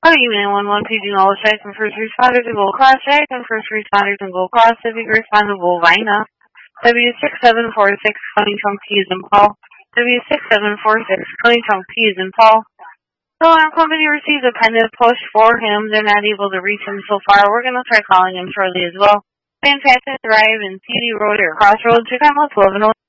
Good evening, 1-1 paging all checks and first responders and gold class check and first responders and gold class civic respondable Vina. W6746 coming from Peas and Paul. W6746 coming from Peas and Paul. So our company receives a pendant push for him. They're not able to reach him so far. We're going to try calling him shortly as well. Fantastic Drive and CD Road or Crossroads. Your time was 12